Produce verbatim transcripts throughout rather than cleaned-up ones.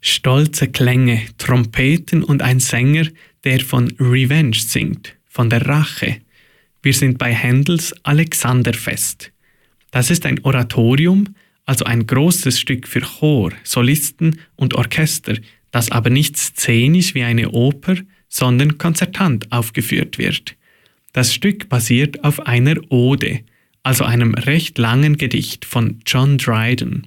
Stolze Klänge, Trompeten und ein Sänger, der von Revenge singt, von der Rache. Wir sind bei Händels Alexanderfest. Das ist ein Oratorium, also ein großes Stück für Chor, Solisten und Orchester, das aber nicht szenisch wie eine Oper, sondern konzertant aufgeführt wird. Das Stück basiert auf einer Ode, also einem recht langen Gedicht von John Dryden.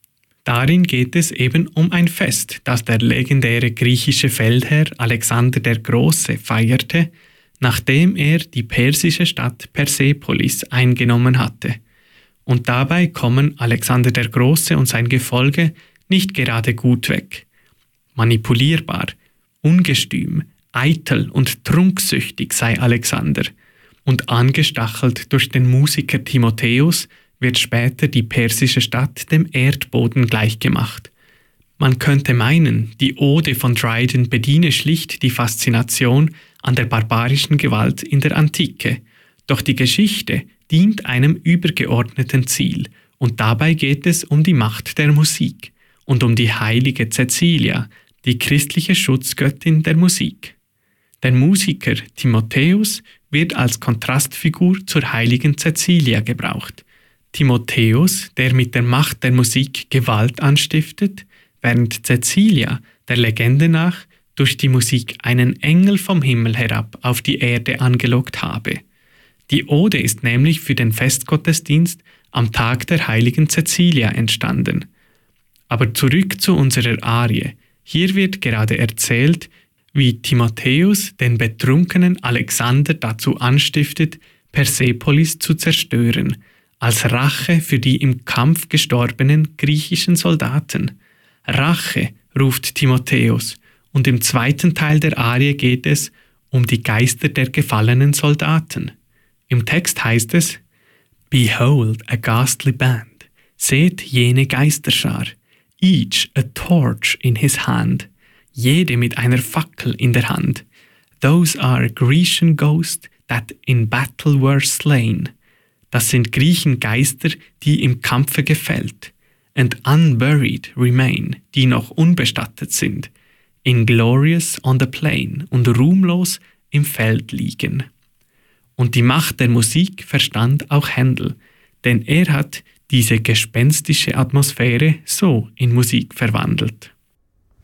Darin geht es eben um ein Fest, das der legendäre griechische Feldherr Alexander der Große feierte, nachdem er die persische Stadt Persepolis eingenommen hatte. Und dabei kommen Alexander der Große und sein Gefolge nicht gerade gut weg. Manipulierbar, ungestüm, eitel und trunksüchtig sei Alexander, und angestachelt durch den Musiker Timotheus wird später die persische Stadt dem Erdboden gleichgemacht. Man könnte meinen, die Ode von Dryden bediene schlicht die Faszination an der barbarischen Gewalt in der Antike, doch die Geschichte dient einem übergeordneten Ziel, und dabei geht es um die Macht der Musik und um die heilige Cäcilia, die christliche Schutzgöttin der Musik. Der Musiker Timotheus wird als Kontrastfigur zur heiligen Cäcilia gebraucht. Timotheus, der mit der Macht der Musik Gewalt anstiftet, während Cäcilia, der Legende nach, durch die Musik einen Engel vom Himmel herab auf die Erde angelockt habe. Die Ode ist nämlich für den Festgottesdienst am Tag der heiligen Cäcilia entstanden. Aber zurück zu unserer Arie. Hier wird gerade erzählt, wie Timotheus den betrunkenen Alexander dazu anstiftet, Persepolis zu zerstören, als Rache für die im Kampf gestorbenen griechischen Soldaten. Rache, ruft Timotheus, und im zweiten Teil der Arie geht es um die Geister der gefallenen Soldaten. Im Text heißt es: Behold a ghastly band, seht jene Geisterschar, each a torch in his hand, jede mit einer Fackel in der Hand. Those are Grecian ghosts that in battle were slain. Das sind Griechengeister, die im Kampfe gefällt. And unburied remain, die noch unbestattet sind. Inglorious on the plain, und ruhmlos im Feld liegen. Und die Macht der Musik verstand auch Händel, denn er hat diese gespenstische Atmosphäre so in Musik verwandelt.